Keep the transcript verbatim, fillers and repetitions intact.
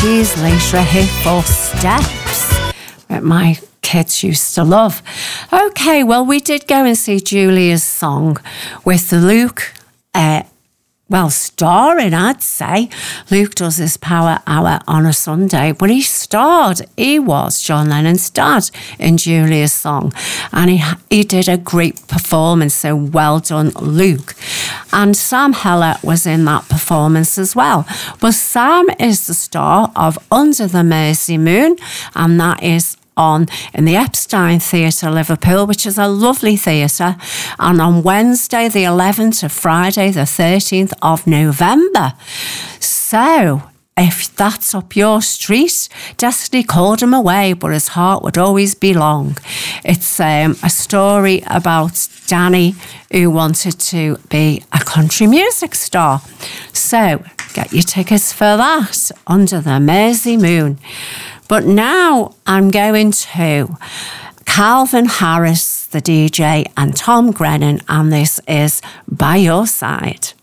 eighties, later a hit for Steps that my kids used to love. Okay, well, we did go and see Julia's Song with Luke, uh, well, starring, I'd say. Luke does his Power Hour on a Sunday, but he starred, he was John Lennon's dad in Julia's Song, and he, he did a great performance, so well done, Luke. And Sam Heller was in that performance as well. But Sam is the star of Under the Mersey Moon, and that is on in the Epstein Theatre, Liverpool, which is a lovely theatre, and on Wednesday the eleventh to Friday the thirteenth of November. So if that's up your street, Destiny called him away, but his heart would always belong. It's um, a story about Danny, who wanted to be a country music star. So get your tickets for that, Under the Mersey Moon. But now I'm going to Calvin Harris, the D J, and Tom Grennan, and this is By Your Side.